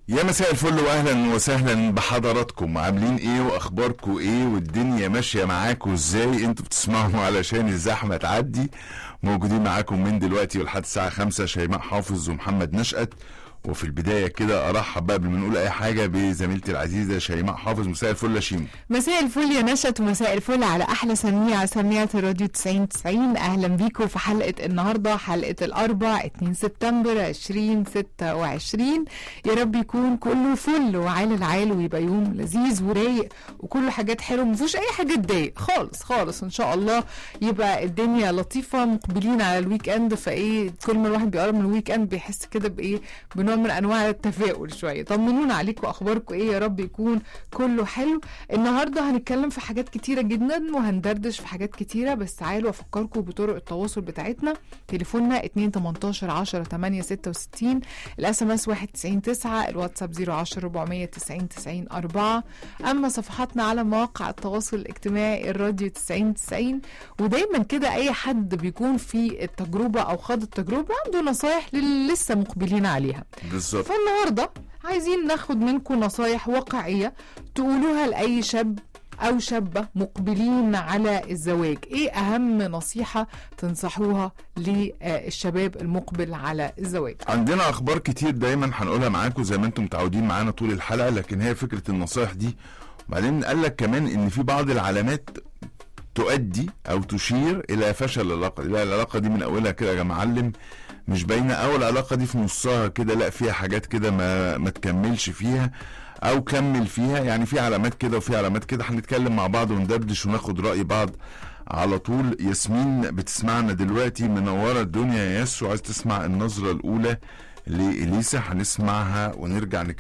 يا مساء الفل واهلا وسهلا بحضراتكم. عاملين ايه واخباركم ايه والدنيا ماشيه معاكم ازاي؟ انتوا بتسمعوا علشان الزحمه تعدي. موجودين معاكم من دلوقتي ولحد الساعه 5 شيماء حافظ ومحمد نشأت. وفي البدايه كده ارحب بقى قبل ما نقول اي حاجه بزميلتي العزيزه شيماء حافظ. مساء الفل يا شيماء. مساء الفل يا نشأت ومساء الفل على احلى سميعه الراديو 90. اهلا بيكم في حلقه النهارده، حلقه الاربعاء 2 سبتمبر 2026. يا رب يكون كله فل وعال العال ويبقى يوم لذيذ ورايق وكله حاجات حلوه، مفيش اي حاجه تضايق خالص خالص ان شاء الله. يبقى الدنيا لطيفه، مقبلين على الويك اند، فايه كل ما الواحد بيقرب من الويك اند بيحس كده بايه، بنوع من انواع التفاؤل شويه. طمنونا عليكم واخباركم ايه، يا رب يكون كله حلو. النهارده هنتكلم في حاجات كتيره جدا وهندردش في حاجات كتيره، بس تعالوا افكركم بطرق التواصل بتاعتنا. تليفوننا 2 18 10 8 66، الاس ام اس 199، الواتساب 010 490 90 4. اما صفحاتنا على مواقع التواصل الاجتماعي الراديو 90. ودايما كده اي حد بيكون في التجربه او خاض التجربه عنده نصايح للي لسه مقبلين عليها بالظبط. فالنهارده عايزين ناخد منكم نصايح واقعيه تقولوها لاي شاب او شابه مقبلين على الزواج. ايه اهم نصيحه تنصحوها للشباب المقبل على الزواج؟ عندنا اخبار كتير دايما هنقولها معاكم زي ما انتم متعودين معانا طول الحلقه، لكن هي فكره النصايح دي. وبعدين قال لك كمان ان في بعض العلامات تؤدي او تشير الى فشل العلاقه. لا، العلاقه دي من اولها كده يا معلم مش باينه، او العلاقه دي في نصها كده لا فيها حاجات كده ما تكملش فيها او كمل فيها. يعني في علامات كده وفي علامات كده. هنتكلم مع بعض وندردش وناخد راي بعض على طول. ياسمين بتسمعنا دلوقتي، منوره الدنيا يا ياسو. عايز تسمع النظره الاولى لإليسا، هنسمعها ونرجع نكمل.